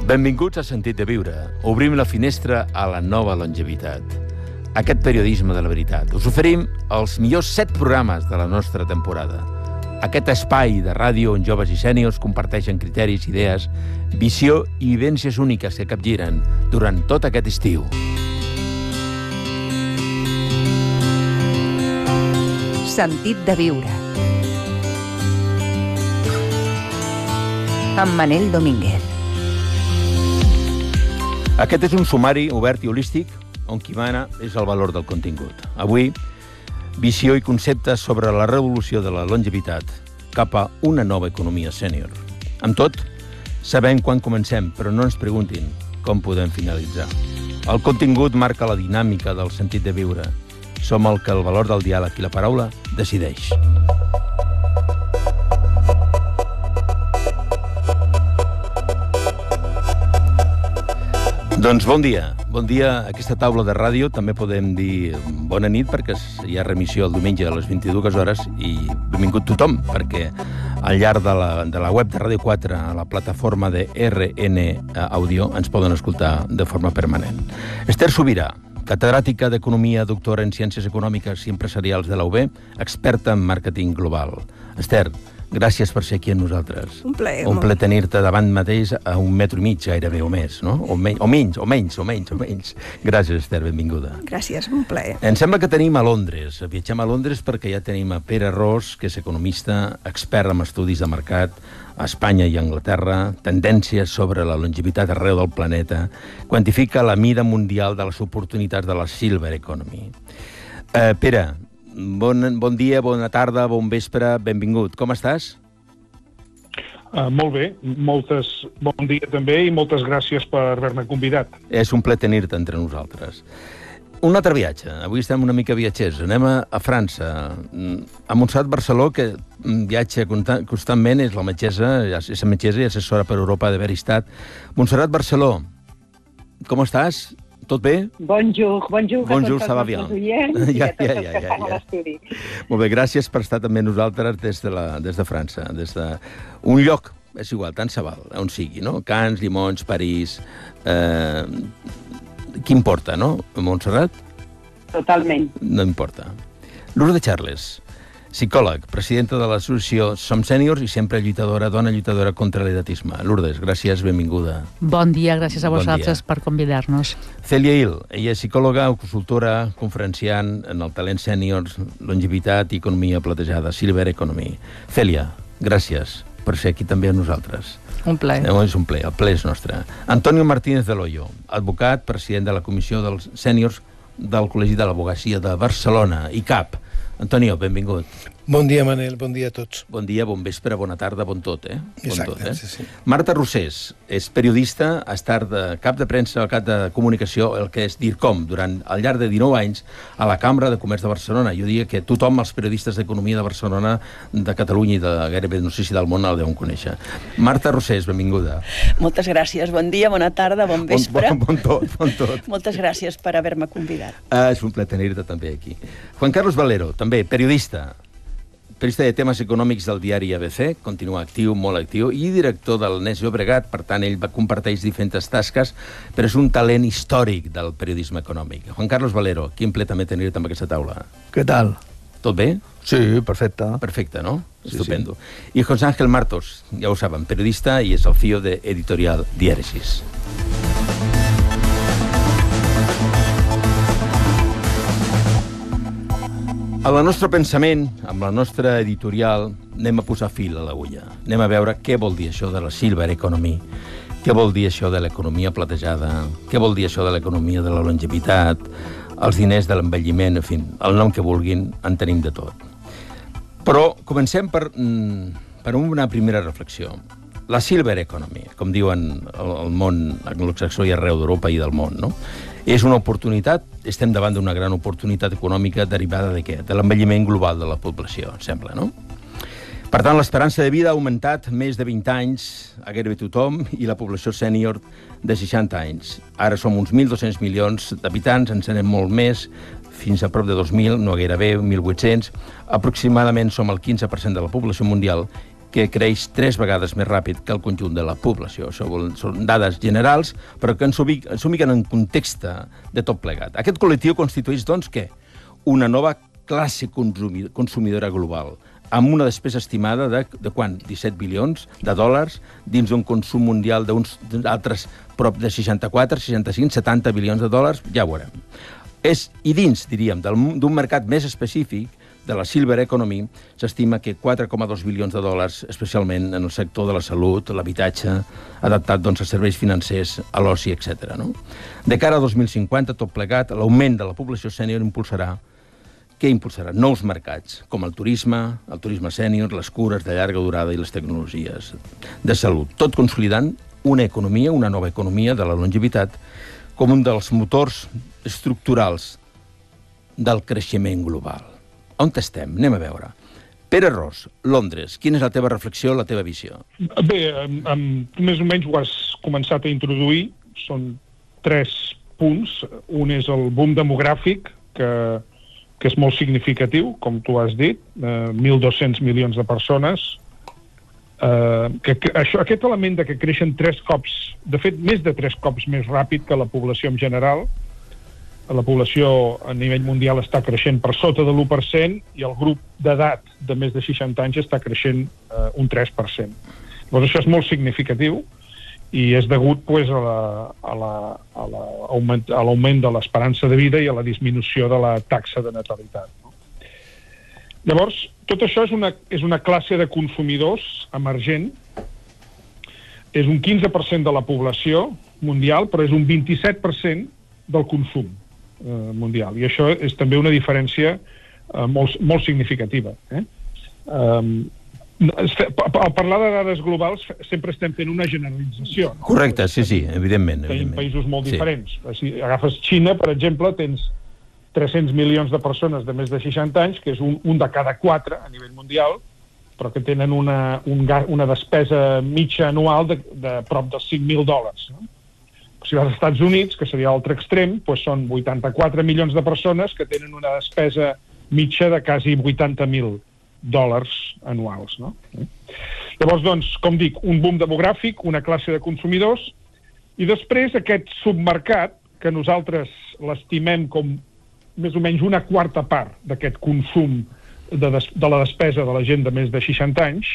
Benvinguts a Sentit de Viure. Obrim la finestra a la nova longevitat. Aquest periodisme de la veritat. Us oferim els millors 7 programes de la nostra temporada. Aquest espai de ràdio on joves i sèniors comparteixen criteris, idees, visió i vivències úniques que capgiren durant tot aquest estiu. Sentit de Viure. Amb Manel Domínguez. Aquest és un sumari obert i holístic on qui mana és el valor del contingut. Avui, visió i conceptes sobre la revolució de la longevitat cap a una nova economia sènior. Amb tot, sabem quan comencem, però no ens preguntin com podem finalitzar. El contingut marca la dinàmica del sentit de viure. Som el que el valor del diàleg i la paraula decideix. Doncs bon dia a aquesta taula de ràdio. També podem dir bona nit perquè hi ha remissió el diumenge a les 22 hores i benvingut tothom, perquè al llarg de la web de Ràdio 4 a la plataforma de RN Audio ens poden escoltar de forma permanent. Esther Subirà, catedràtica d'Economia, doctora en Ciències Econòmiques i Empresarials de la UB, experta en màrqueting global. Esther, gràcies per ser aquí amb nosaltres. Un plaer. Un plaer tenir-te davant mateix a 1,5 metres gairebé o més, no? O menys. Gràcies, Esther, benvinguda. Gràcies, un plaer. Em sembla que tenim a Londres. Viatgem a Londres perquè ja tenim a Pere Ros, que és economista, expert en estudis de mercat a Espanya i a Anglaterra, tendències sobre la longevitat arreu del planeta, quantifica la mida mundial de les oportunitats de la Silver Economy. Pere, bon dia, bona tarda, bon vespre, benvingut. Com estàs? Molt bé, bon dia també i moltes gràcies per haver-me convidat. És un plaer tenir-te entre nosaltres. Un altre viatge. Avui estem una mica viatgers. Anem a França, a Montserrat Barceló, que viatja constantment, és la metgessa i assessora per Europa de Veristat. Montserrat Barceló, com estàs? Tot bé? Bonjour, Bonjour, ça va bien. Ja. L'estudi. Molt bé, gràcies per estar també nosaltres des de França, des d'un lloc, és igual, tant se val, on sigui, no? Cannes, Limoges, París... Qui importa, no? Montserrat? Totalment. No importa. Lourdes Charles, psicòleg, presidenta de l'associació Som Sèniors i sempre dona lluitadora contra l'edatisme. Lourdes, gràcies, benvinguda. Bon dia, gràcies a vosaltres per convidar-nos. Celia Hill, ella és psicòloga, consultora, conferenciant en el talent sèniors, longevitat i economia platejada, Silver Economy. Celia, gràcies per ser aquí també amb nosaltres. Un plaer. És un plaer, el plaer és nostre. Antonio Martínez de Loyo, advocat, president de la Comissió dels Sèniors del Col·legi de l'Advocacia de Barcelona, ICAP. Antonio, benvingut. Bon dia, Manel, bon dia a tots. Bon dia, bon vespre, bona tarda, bon tot, Exacte, sí. Marta Rossés és periodista, ha estat cap de premsa, cap de comunicació, el que és DIRCOM, durant al llarg de 19 anys a la Cambra de Comerç de Barcelona. Jo diria que tothom, els periodistes d'economia de Barcelona, de Catalunya i de gairebé, no sé si del món, el deuen conèixer. Marta Rossés, benvinguda. Moltes gràcies. Bon dia, bona tarda, bon vespre. Bon tot. Moltes gràcies per haver-me convidat. És un plaer tenir-te també aquí. Juan Carlos Valero, també periodista de temes econòmics del diari ABC, continua actiu, molt actiu, i director del Nes Llobregat, per tant, ell comparteix diferents tasques, però és un talent històric del periodisme econòmic. Juan Carlos Valero, quin plaer també tenir-te amb aquesta taula. Què tal? Tot bé? Sí, perfecte. Perfecte, no? Sí, estupendo. Sí. I José Ángel Martos, ja ho saben, periodista i és el CEO de Editorial Dièresis. Al nostre pensament, amb la nostra editorial, anem a posar fil a l'agulla. Anem a veure què vol dir això de la Silver Economy, què vol dir això de l'economia platejada, què vol dir això de l'economia de la longevitat, els diners de l'envelliment, en fi, el nom que vulguin, en tenim de tot. Però comencem per una primera reflexió. La Silver Economy, com diuen el món anglosaxó i arreu d'Europa i del món, no? És una oportunitat, estem davant d'una gran oportunitat econòmica derivada de què? De l'envelliment global de la població, em sembla, no? Per tant, l'esperança de vida ha augmentat més de 20 anys a gairebé tothom i la població sènior de 60 anys. Ara som uns 1.200 milions d'habitants, ens anem molt més, fins a prop de 2.000, no gairebé, 1.800. Aproximadament som el 15% de la població mundial que creix 3 vegades més ràpid que el conjunt de la població. Això són dades generals, però que ens ubiquen en context de tot plegat. Aquest col·lectiu constitueix, doncs, què? Una nova classe consumidora global, amb una despesa estimada de quant? 17 bilions de dòlars dins d'un consum mundial d'uns altres prop de 64, 65, 70 bilions de dòlars, ja ho veurem. I dins, diríem, d'un mercat més específic, de la Silver Economy, s'estima que 4,2 bilions de dòlars, especialment en el sector de la salut, l'habitatge, adaptat doncs, a serveis financers, a l'oci, etc. No? De cara a 2050, tot plegat, l'augment de la població sènior impulsarà nous mercats, com el turisme sènior, les cures de llarga durada i les tecnologies de salut, tot consolidant una nova economia de la longevitat com un dels motors estructurals del creixement global. On estem? Anem a veure. Pere Ros, Londres, quina és la teva reflexió, la teva visió? Bé, més o menys ho has començat a introduir. Són 3 punts. Un és el boom demogràfic, que és molt significatiu, com tu has dit, 1.200 milions de persones. Aquest element de que creixen 3 cops, de fet, més de 3 cops més ràpid que la població en general. La població a nivell mundial està creixent per sota de l'1% i el grup d'edat de més de 60 anys està creixent un 3%. Llavors això és molt significatiu i és degut pues, a l'augment de l'esperança de vida i a la disminució de la taxa de natalitat. No? Llavors, tot això és una classe de consumidors emergent. És un 15% de la població mundial, però és un 27% del consum mundial. I això és també una diferència molt significativa. Al parlar de dades globals sempre estem fent una generalització. No? Correcte, sí, evidentment. Tenim països molt diferents. Si agafes Xina, per exemple, tens 300 milions de persones de més de 60 anys, que és un de cada 4 a nivell mundial, però que tenen una despesa mitja anual de prop dels $5.000. No? Si vas als Estats Units, que seria l'altre extrem, doncs són 84 milions de persones que tenen una despesa mitja de quasi $80.000 anuals. No? Llavors, doncs, com dic, un boom demogràfic, una classe de consumidors, i després aquest submercat, que nosaltres l'estimem com més o menys una quarta part d'aquest consum de la despesa de la gent de més de 60 anys,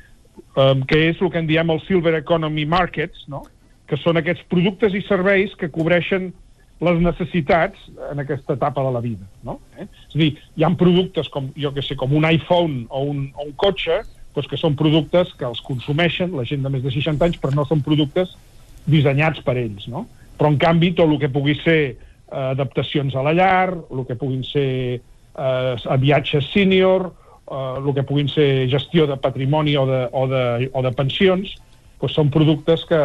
que és el que en diem el Silver Economy Markets, no? Que són aquests productes i serveis que cobreixen les necessitats en aquesta etapa de la vida. No? És a dir, hi ha productes com, com un iPhone o un cotxe, doncs que són productes que els consumeixen la gent de més de 60 anys, però no són productes dissenyats per ells. No? Però, en canvi, tot el que pugui ser adaptacions a la llar, el que puguin ser viatges sènior, el que puguin ser gestió de patrimoni o de pensions, doncs són productes que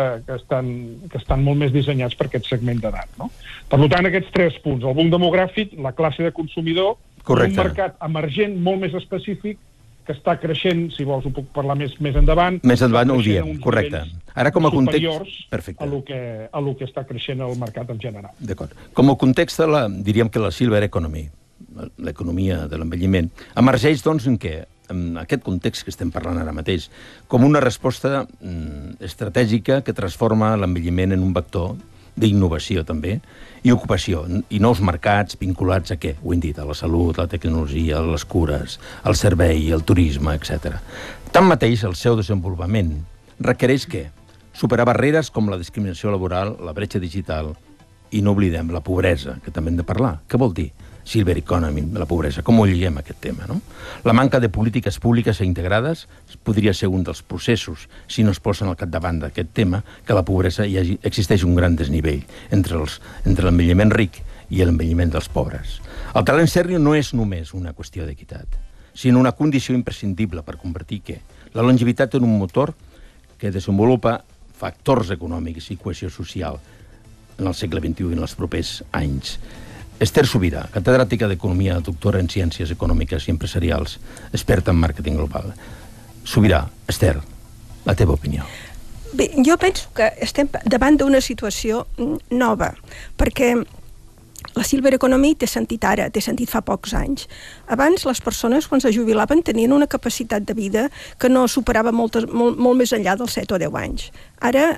estan molt més dissenyats per aquest segment d'edat. No? Per tant, aquests 3 punts, el boom demogràfic, la classe de consumidor, correcte, un mercat emergent molt més específic que està creixent, si vols ho puc parlar més endavant. Més endavant ho diem, correcte. Ara com a context, perfecte, a lo que està creixent el mercat en general. D'acord. Com a context, diríem que la Silver Economy, l'economia de l'envelliment, emergeix, doncs, en què? En aquest context que estem parlant ara mateix, com una resposta estratègica que transforma l'envelliment en un vector d'innovació també, i ocupació, i nous mercats vinculats a què? Ho hem dit, a la salut, a la tecnologia, a les cures, al servei, al turisme, etc. Tanmateix, el seu desenvolupament requereix què? Superar barreres com la discriminació laboral, la bretxa digital, i no oblidem la pobresa, que també hem de parlar. Què vol dir? Silver Economy, la pobresa. Com ho lliguem, aquest tema, no? La manca de polítiques públiques e integrades podria ser un dels processos, si no es posen al capdavant d'aquest tema, que la pobresa existeix un gran desnivell entre l'envelliment ric i l'envelliment dels pobres. El talent sènior no és només una qüestió d'equitat, sinó una condició imprescindible per convertir què? La longevitat en un motor que desenvolupa factors econòmics i cohesió social en el segle XXI i en els propers anys. Esther Subirà, catedràtica d'Economia, doctora en Ciències Econòmiques i Empresarials, experta en màrqueting global. Subirà, Esther, la teva opinió. Bé, jo penso que estem davant d'una situació nova, perquè La Silver Economy té sentit ara, té sentit fa pocs anys. Abans les persones, quan se jubilaven, tenien una capacitat de vida que no superava molt més enllà dels 7 o 10 anys. Ara,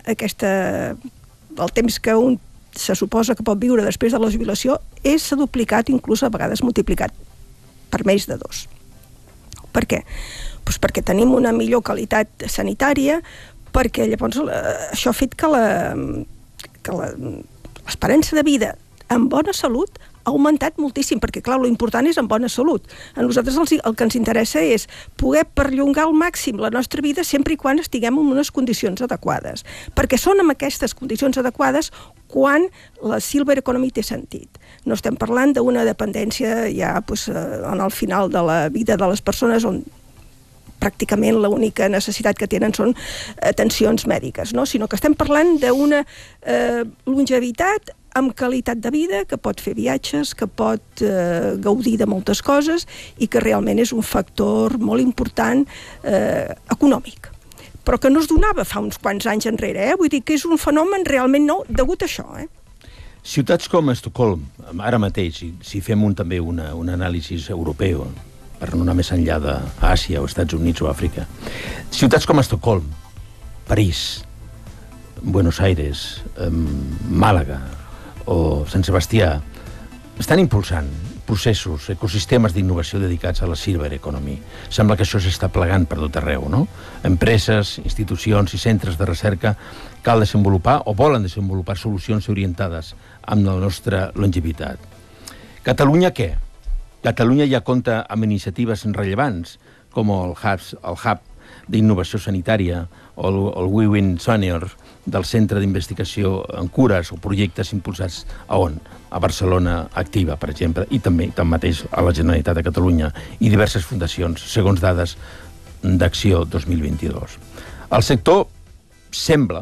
el temps que un se suposa que pot viure després de la jubilació s'ha duplicat, inclús a vegades multiplicat per més de 2. Per què? Doncs perquè tenim una millor qualitat sanitària, perquè llavors això ha fet que l'esperança de vida en bona salut ha augmentat moltíssim, perquè clar, l'important és en bona salut. A nosaltres el que ens interessa és poder perllongar al màxim la nostra vida sempre i quan estiguem en unes condicions adequades, perquè són en aquestes condicions adequades quan la Silver Economy té sentit. No estem parlant d'una dependència ja en el final de la vida de les persones on pràcticament l'única necessitat que tenen són atencions mèdiques, no? Sinó que estem parlant d'una longevitat amb qualitat de vida, que pot fer viatges, que pot gaudir de moltes coses i que realment és un factor molt important econòmic. Però que no es donava fa uns quants anys enrere, Vull dir que és un fenomen realment nou degut a això, Ciutats com Estocolm, ara mateix, si fem també un anàlisi europeu, per no anar més enllà d'Àsia o Estats Units o Àfrica. Ciutats com Estocolm, París, Buenos Aires, Màlaga o Sant Sebastià estan impulsant processos, ecosistemes d'innovació dedicats a la Silver Economy. Sembla que això s'està plegant per tot arreu, no? Empreses, institucions i centres de recerca cal desenvolupar o volen desenvolupar solucions orientades amb la nostra longevitat. Catalunya què? Catalunya ja compta amb iniciatives rellevants, com el Hub d'Innovació Sanitària o el WeWin Senior del Centre d'Investigació en Cures o projectes impulsats a on? A Barcelona Activa, per exemple, i també tanmateix a la Generalitat de Catalunya i diverses fundacions, segons dades d'Acció 2022. El sector sembla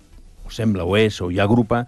o ja agrupa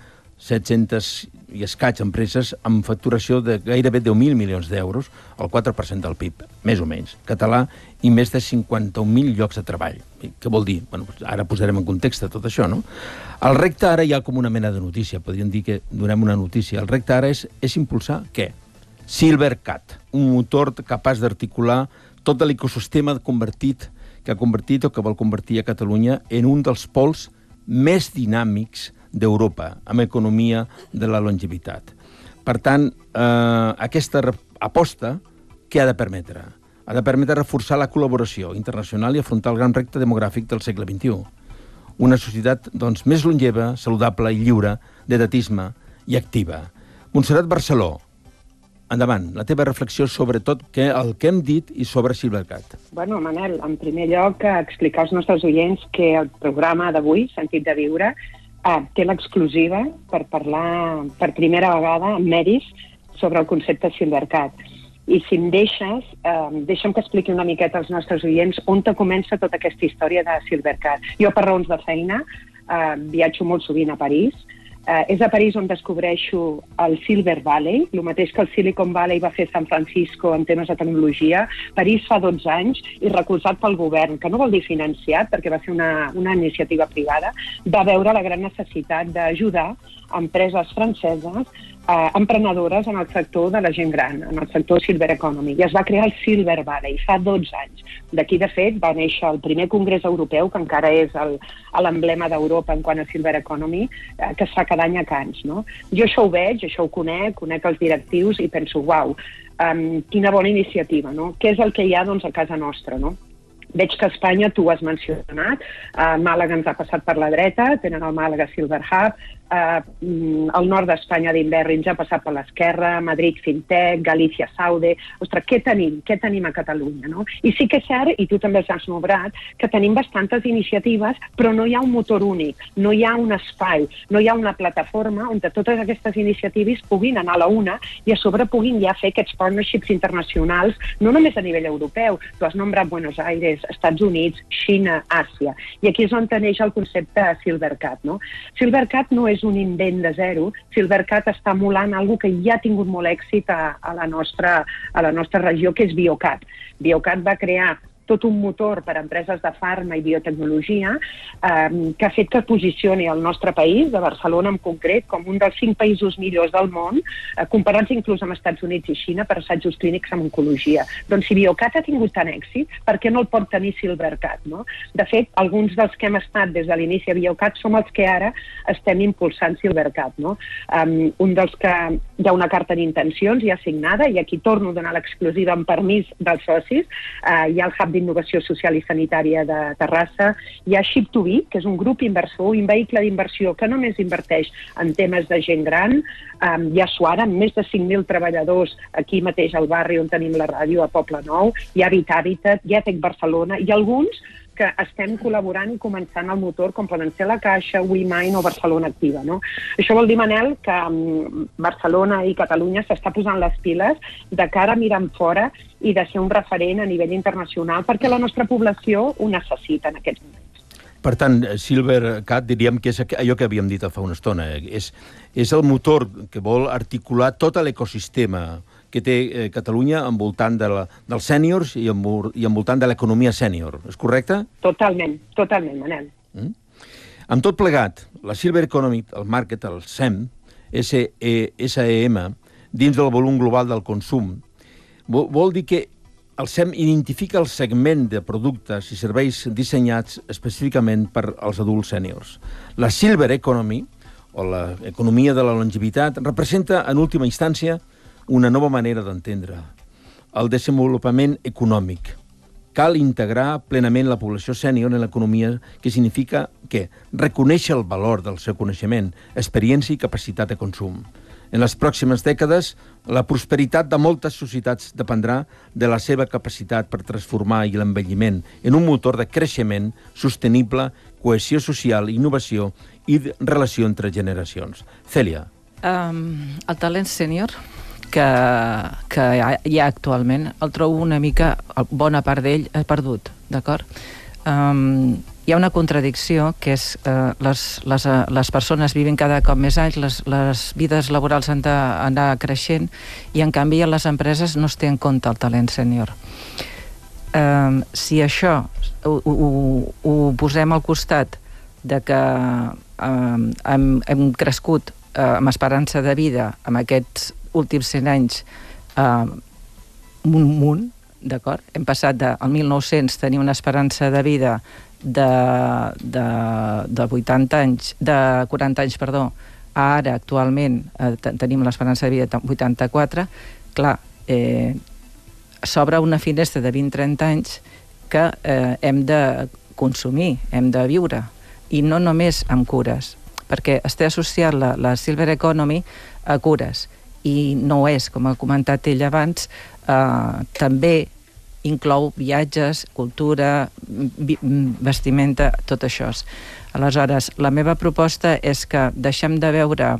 700 i escaig empreses amb facturació de gairebé 10.000 milions d'euros, el 4% del PIB, més o menys, català, i més de 51.000 llocs de treball. Què vol dir? Ara posarem en context tot això, no? El repte ara hi ha com una mena de notícia, podríem dir que donem una notícia. El repte ara és impulsar què? Silvercat, un motor capaç d'articular tot l'ecosistema que ha convertit o que vol convertir a Catalunya en un dels pols més dinàmics d'Europa, amb economia de la longevitat. Per tant, aquesta aposta, què ha de permetre? Ha de permetre reforçar la col·laboració internacional i afrontar el gran repte demogràfic del segle XXI. Una societat, més longeva, saludable i lliure d'edatisme i activa. Montserrat Barceló, endavant, la teva reflexió sobre tot el que hem dit i sobre Silvercat. Bueno, Manel, en primer lloc, explicar als nostres oients que el programa d'avui, Sentit de Viure, té l'exclusiva per parlar per primera vegada amb mèrits sobre el concepte Silvercat. I si em deixes, deixa'm que expliqui una miqueta als nostres oients on comença tota aquesta història de Silvercat. Jo, per raons de feina, viatjo molt sovint a París. És a París on descobreixo el Silver Valley, el mateix que el Silicon Valley va fer San Francisco en temes de tecnologia. París fa 12 anys i recolzat pel govern, que no vol dir financiat, perquè va ser una iniciativa privada, va veure la gran necessitat d'ajudar empreses franceses, emprenedores en el sector de la gent gran, en el sector Silver Economy, i es va crear el Silver Valley fa 12 anys. D'aquí, de fet, va néixer el primer congrés europeu, que encara és l'emblema d'Europa en quant a Silver Economy, que es fa cada any a Cannes, no? Jo això ho veig, això ho conec els directius i penso, uau, quina bona iniciativa, no? Què és el que hi ha, a casa nostra, no? Veig que a Espanya, tu ho has mencionat, Màlaga ens ha passat per la dreta, tenen el Màlaga Silver Hub, el nord d'Espanya d'Inverri ens ha passat per l'esquerra, Madrid Fintech, Galícia Saude. Ostres, què tenim a Catalunya, no? I sí que és cert, i tu també has nombrat, que tenim bastantes iniciatives, però no hi ha un motor únic, no hi ha un espai, no hi ha una plataforma on totes aquestes iniciatives puguin anar a la una i a sobre puguin ja fer aquests partnerships internacionals, no només a nivell europeu. Tu has nombrat Buenos Aires, Estats Units, Xina, Àsia. I aquí és on neix el concepte Silvercat, no? Silvercat no és un invent de zero. Silvercat està emulant alguna que ja ha tingut molt èxit a la nostra regió, que és Biocat. Biocat va crear tot un motor per a empreses de farma i biotecnologia que ha fet que posicioni el nostre país, de Barcelona en concret, com un dels 5 països millors del món, comparats inclús amb Estats Units i Xina per assajos clínics en oncologia. Doncs si Biocat ha tingut tant èxit, per què no el pot tenir Silvercat? No? De fet, alguns dels que hem estat des de l'inici a Biocat som els que ara estem impulsant Silvercat. No? Un dels que hi ha una carta d'intencions ja signada, i aquí torno a donar l'exclusiva amb permís dels socis. Hi ha el Hub d'Innovació Social i Sanitària de Terrassa, hi ha Ship2B, que és un grup inversor, un vehicle d'inversió que només inverteix en temes de gent gran. Hi ha Suara, amb més de 5.000 treballadors aquí mateix al barri on tenim la ràdio, a Poble Nou. Hi ha Vitàbitat, hi ha Tec Barcelona, i alguns que estem col·laborant i començant el motor, com poden ser la Caixa, WeMind o Barcelona Activa. No? Això vol dir, Manel, que Barcelona i Catalunya s'està posant les piles de cara a mirar fora i de ser un referent a nivell internacional, perquè la nostra població ho necessita en aquests moments. Per tant, Silvercat, diríem que és allò que havíem dit fa una estona, és el motor que vol articular tot l'ecosistema que té Catalunya envoltant dels sèniors i envoltant de l'economia sènior. És correcte? Totalment, Manel. Amb tot plegat, la Silver Economy, el market, el SEM, SEM, dins del volum global del consum, vol dir que el SEM identifica el segment de productes i serveis dissenyats específicament per als adults sèniors. La Silver Economy, o l'economia de la longevitat, representa, en última instància, una nova manera d'entendre el desenvolupament econòmic. Cal integrar plenament la població sènior en l'economia, que significa que reconèixer el valor del seu coneixement, experiència i capacitat de consum. En les pròximes dècades, la prosperitat de moltes societats dependrà de la seva capacitat per transformar i l'envelliment en un motor de creixement sostenible, cohesió social, innovació i relació entre generacions. Cèlia. El talent sènior que hi ha actualment, el trobo una mica, bona part d'ell, perdut, d'acord? Hi ha una contradicció, que és les persones viven cada cop més anys, les vides laborals han d'anar creixent, i en canvi a les empreses no es té en compte el talent sènior. Si això ho posem al costat de que hem crescut amb esperança de vida amb aquests últims 100 anys un munt, d'acord? Hem passat al 1900 tenir una esperança de vida de 40 anys, a ara actualment tenim l'esperança de vida de 84. Clar, s'obre una finestra de 20-30 anys que hem de consumir, hem de viure, i no només amb cures, perquè està associat la Silver Economy a cures, i no és, com ha comentat ell abans, també inclou viatges, cultura, vestimenta, tot això. Aleshores, la meva proposta és que deixem de veure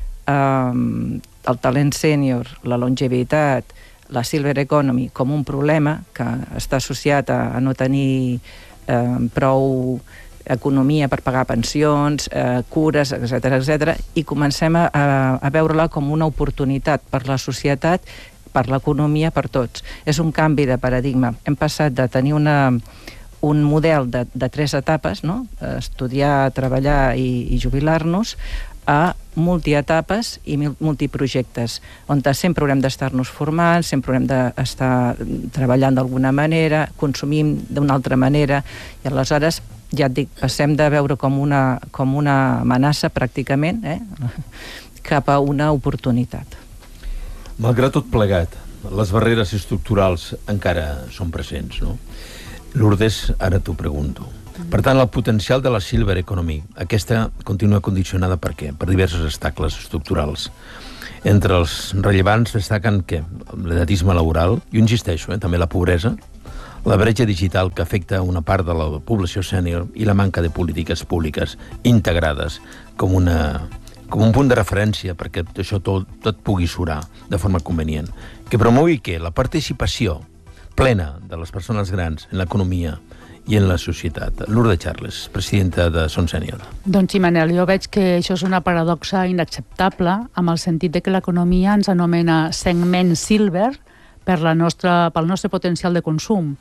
el talent sènior, la longevitat, la Silver Economy com un problema que està associat a no tenir prou economia per pagar pensions, cures, etc., i comencem a veure-la com una oportunitat per la societat, per l'economia, per tots. És un canvi de paradigma. Hem passat de tenir un model de 3 etapes, no? Estudiar, treballar i jubilar-nos, a multietapes i multiprojectes, on sempre haurem d'estar-nos formant, sempre haurem d'estar treballant d'alguna manera, consumint d'una altra manera, i aleshores, ja et dic, passem de veure com una amenaça, pràcticament, cap a una oportunitat. Malgrat tot plegat, les barreres estructurals encara són presents, no? Lourdes, ara t'ho pregunto. Per tant, el potencial de la Silver Economy, aquesta continua condicionada per què? Per diversos obstacles estructurals. Entre els rellevants destaquen què? L'edatisme laboral, jo insisteixo, també la pobresa, la bretxa digital que afecta una part de la població sènior i la manca de polítiques públiques integrades com un punt de referència perquè això tot pugui surar de forma convenient. Que promogui què? La participació plena de les persones grans en l'economia i en la societat. Lourdes Charles, presidenta de Son Sènior. Doncs sí, Manel, jo veig que això és una paradoxa inacceptable, amb el sentit de que l'economia ens anomena segment silver pel nostre potencial de consum.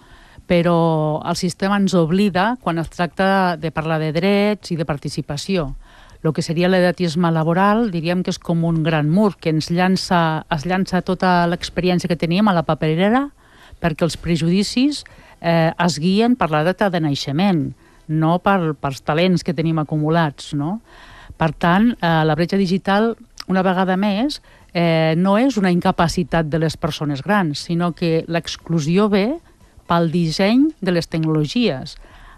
però el sistema ens oblida quan es tracta de parlar de drets i de participació. El que seria l'edatisme laboral, diríem que és com un gran mur que es llança tota l'experiència que teníem a la paperera perquè els prejudicis es guien per la data de naixement, no pels talents que tenim acumulats, no? Per tant, la bretxa digital, una vegada més, no és una incapacitat de les persones grans, sinó que l'exclusió ve pel disseny de les tecnologies.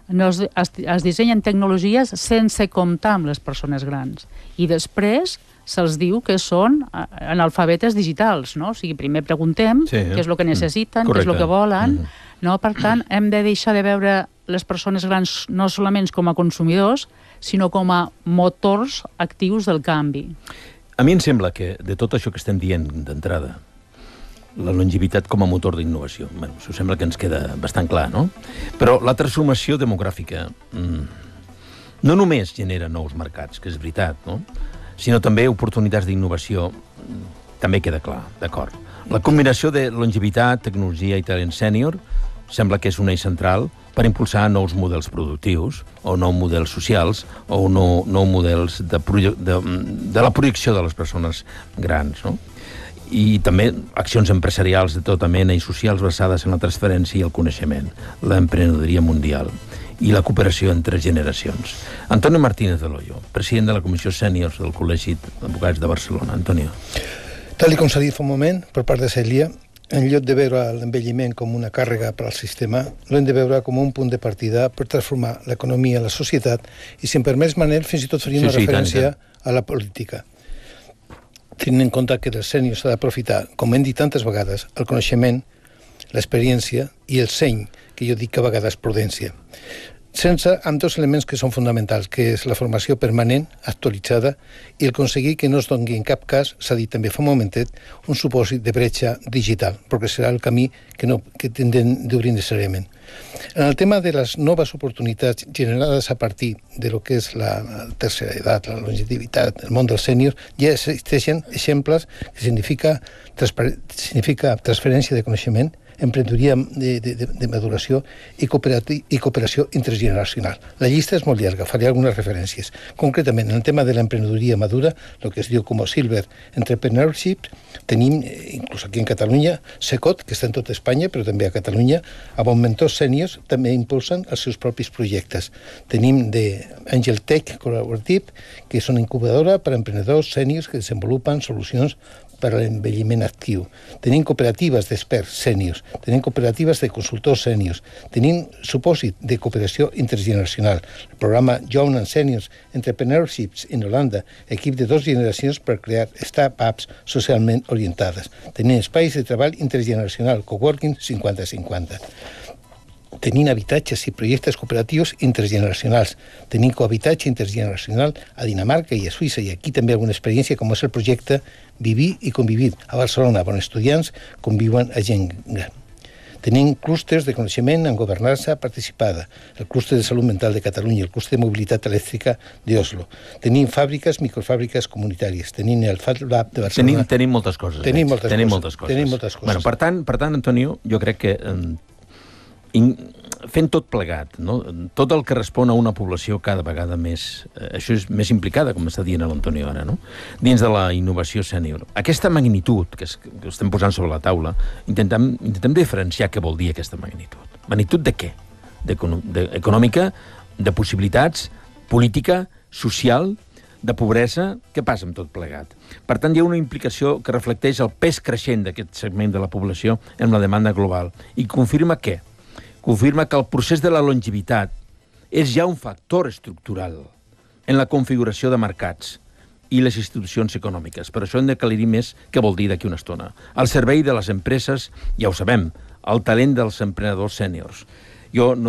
Es dissenyen tecnologies sense comptar amb les persones grans. I després se'ls diu que són analfabetes digitals, no? O sigui, primer preguntem què és el que necessiten, què és el que volen, no? Per tant, hem de deixar de veure les persones grans no solament com a consumidors, sinó com a motors actius del canvi. A mi em sembla que de tot això que estem dient d'entrada, la longevitat com a motor d'innovació. Bueno, això sembla que ens queda bastant clar, no? Però la transformació demogràfica no només genera nous mercats, que és veritat, no? Sinó també oportunitats d'innovació, també queda clar, d'acord. La combinació de longevitat, tecnologia i talent sènior sembla que és un eix central per impulsar nous models productius, o nous models socials, o nous models de la projecció de les persones grans, no? I també accions empresarials de tota mena i socials basades en la transferència i el coneixement, l'emprenedoria mundial i la cooperació entre generacions. Antonio Martínez de Loyo, president de la Comissió Sèniors del Col·legi d'Advocats de Barcelona. Antonio. Tal com s'ha dit fa un moment, per part de Cèlia, en lloc de veure l'envelliment com una càrrega per al sistema, l'hem de veure com un punt de partida per transformar l'economia, la societat, i si em permets, Manel, fins i tot faria una referència a la política. Tenint en compte que dels sèniors s'ha d'aprofitar, com hem dit tantes vegades, el coneixement, l'experiència i el seny, que jo dic que a vegades prudència. Sense amb dos elements que són fonamentals, que és la formació permanent, actualitzada, i el aconseguir que no es doni en cap cas, s'ha dit també fa un momentet, un supòsit de bretxa digital, perquè serà el camí que tindrem d'obrir necessàriament. En el tema de les noves oportunitats generades a partir de lo que és la tercera edat, la longevitat, el món dels sèniors, ja existeixen exemples que significa transferència de coneixement, emprenedoria de maduració i cooperació intergeneracional. La llista és molt llarga, faré algunes referències. Concretament, en el tema de l'emprenedoria madura, el que es diu com a Silver Entrepreneurship, tenim, inclús aquí en Catalunya, SECOT, que està en tota Espanya, però també a Catalunya, amb mentors sèniors també impulsen els seus propis projectes. Tenim de Angel Tech Collaborative, que és una incubadora per a emprenedors sèniors que desenvolupen solucions per a l'envelliment actiu. Tenim cooperatives d'experts sèniors, tenim cooperatives de consultors sèniors, tenim supòsit de cooperació intergeneracional, el programa Young and Seniors Entrepreneurships en Holanda, equip de 2 generacions per crear start-ups socialment orientades. Tenim espais de treball intergeneracional, coworking 50-50. Tenim habitatges i projectes cooperatius intergeneracionals. Tenim cohabitatge intergeneracional a Dinamarca i a Suïssa, i aquí també alguna experiència, com és el projecte Vivir i Convivir a Barcelona, on estudiants conviuen a gent gran. Tenim clústers de coneixement en governança participada, el clúster de salut mental de Catalunya, el clúster de mobilitat elèctrica d'Oslo. Tenim fàbriques, microfàbriques comunitàries. Tenim el Fat Lab de Barcelona. Tenim moltes coses. Tenim moltes coses. Bueno, per tant, Antonio, jo crec que fent tot plegat, no? Tot el que respon a una població cada vegada més, això és més implicada, com està dient l'Antonio ara, no? Dins de la innovació sènior. Aquesta magnitud que estem posant sobre la taula, intentem diferenciar què vol dir aquesta magnitud. Magnitud de què? Econòmica, de possibilitats, política, social, de pobresa. Què passa amb tot plegat? Per tant, hi ha una implicació que reflecteix el pes creixent d'aquest segment de la població en la demanda global i confirma què? Confirma que el procés de la longevitat és ja un factor estructural en la configuració de mercats i les institucions econòmiques. Per això hem d'aclarir més què vol dir d'aquí una estona. Al servei de les empreses, ja ho sabem, el talent dels emprenedors sèniors. Jo no